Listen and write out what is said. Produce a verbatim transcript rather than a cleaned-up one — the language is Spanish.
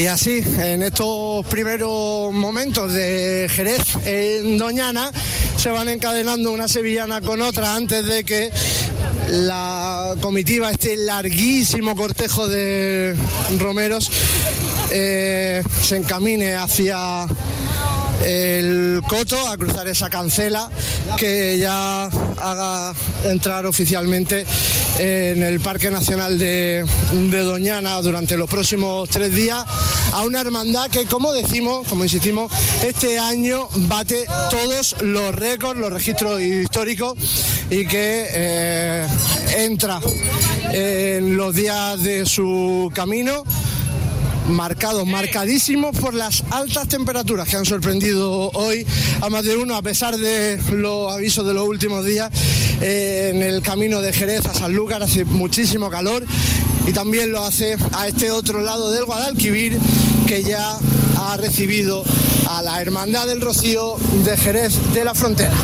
Y así, en estos primeros momentos de Jerez en Doñana, se van encadenando una sevillana con otra antes de que la comitiva, este larguísimo cortejo de romeros, eh, se encamine hacia el coto, a cruzar esa cancela que ya haga entrar oficialmente en el Parque Nacional de, de Doñana durante los próximos tres días a una hermandad que, como decimos, como insistimos, este año bate todos los récords, los registros históricos y que eh, entra en los días de su camino marcados, marcadísimos por las altas temperaturas que han sorprendido hoy a más de uno, a pesar de los avisos de los últimos días. Eh, en el camino de Jerez a Sanlúcar hace muchísimo calor y también lo hace a este otro lado del Guadalquivir, que ya ha recibido a la Hermandad del Rocío de Jerez de la Frontera.